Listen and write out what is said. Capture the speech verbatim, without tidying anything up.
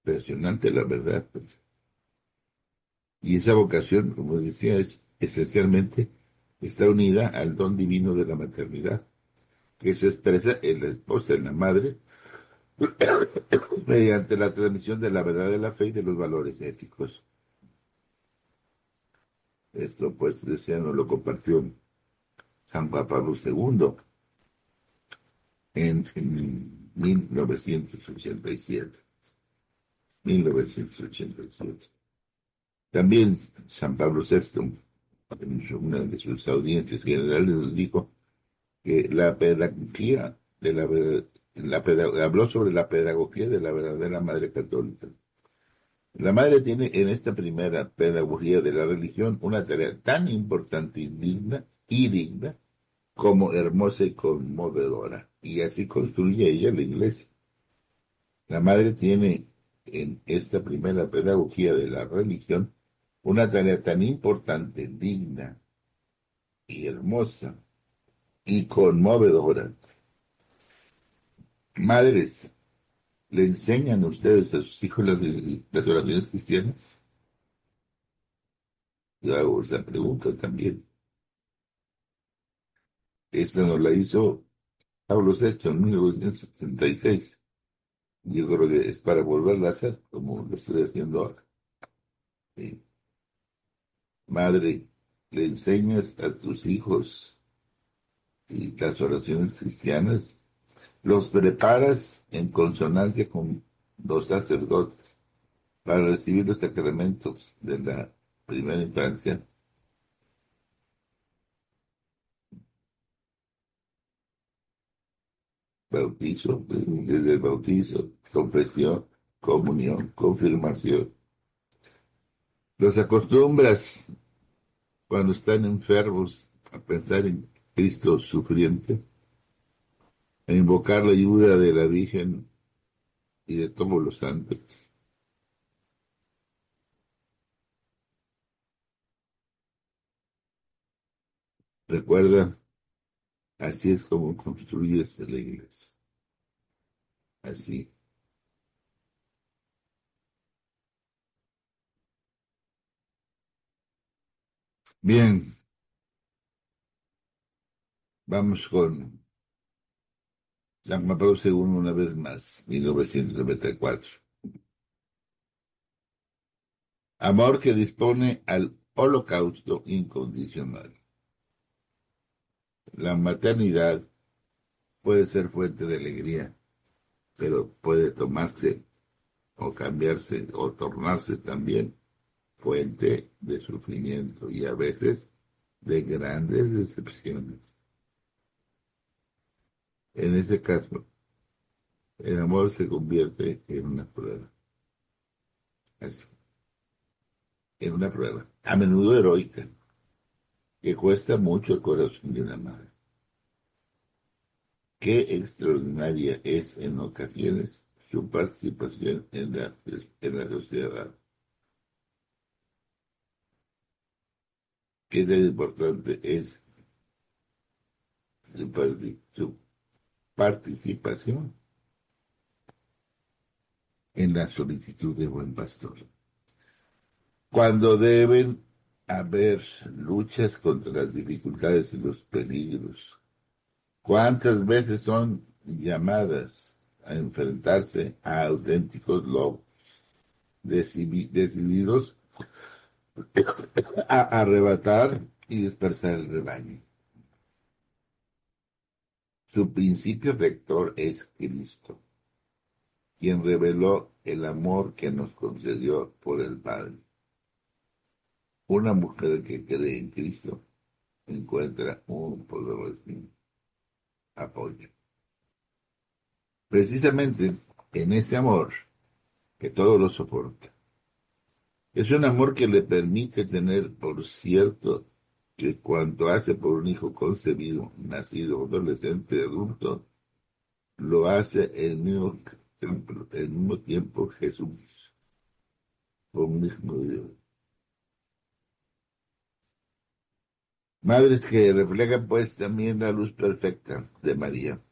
impresionante, la verdad. Y esa vocación, como decía, es esencialmente, está unida al don divino de la maternidad, que se expresa en la esposa, en la madre, mediante la transmisión de la verdad de la fe y de los valores éticos. Esto, pues, decía, nos lo compartió San Juan Pablo segundo en, en mil novecientos ochenta y siete. mil novecientos ochenta y siete. También San Pablo sexto, en una de sus audiencias generales, dijo que la pedagogía de la, la pedag- habló sobre la pedagogía de la verdadera Madre Católica. La Madre tiene en esta primera pedagogía de la religión una tarea tan importante y digna, y digna como hermosa y conmovedora, y así construye ella la Iglesia. La Madre tiene en esta primera pedagogía de la religión una tarea tan importante, digna y hermosa y conmovedora. Madres, ¿le enseñan ustedes a sus hijos las, las oraciones cristianas? Yo hago esa pregunta también. Esta nos la hizo Pablo sexto en mil novecientos setenta y seis. Yo creo que es para volverla a hacer, como lo estoy haciendo ahora. Sí. Madre, ¿le enseñas a tus hijos y las oraciones cristianas? ¿Los preparas en consonancia con los sacerdotes para recibir los sacramentos de la primera infancia? Bautizo, desde el bautizo, confesión, comunión, confirmación. Los acostumbras cuando están enfermos a pensar en Cristo sufriente, a invocar la ayuda de la Virgen y de todos los santos. Recuerda, así es como construyes la iglesia. Así. Bien, vamos con San Juan Pablo segundo una vez más, mil novecientos noventa y cuatro. Amor que dispone al holocausto incondicional. La maternidad puede ser fuente de alegría, pero puede tomarse o cambiarse o tornarse también fuente de sufrimiento y a veces de grandes decepciones. En ese caso, el amor se convierte en una prueba, así, en una prueba, a menudo heroica, que cuesta mucho el corazón de una madre. Qué extraordinaria es en ocasiones su participación en la, en la sociedad. Qué tan importante es su, parti- su participación en la solicitud de buen pastor. Cuando deben haber luchas contra las dificultades y los peligros. ¿Cuántas veces son llamadas a enfrentarse a auténticos lobos decidi- decididos a arrebatar y dispersar el rebaño? Su principio rector es Cristo, quien reveló el amor que nos concedió por el Padre. Una mujer que cree en Cristo encuentra un poderoso apoyo. Precisamente en ese amor que todo lo soporta. Es un amor que le permite tener por cierto que cuanto hace por un hijo concebido, nacido, adolescente, adulto, lo hace el mismo, el mismo tiempo Jesús, como un hijo de Dios. Madres que reflejan pues también la luz perfecta de María.